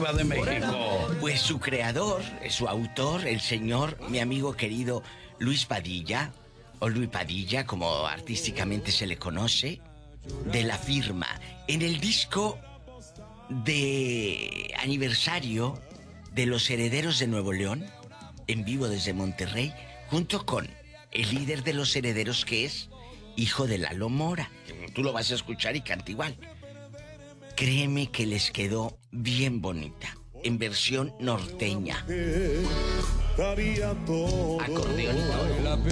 Diva de México? Pues su creador, su autor, el señor, mi amigo querido Luis Padilla, o Luis Padilla, como artísticamente se le conoce, de La Firma. En el disco de aniversario de Los Herederos de Nuevo León, en vivo desde Monterrey, junto con el líder de Los Herederos, que es hijo de Lalo Mora. Tú lo vas a escuchar y canta igual. Créeme que les quedó bien bonita, en versión norteña. Acordeón y todo.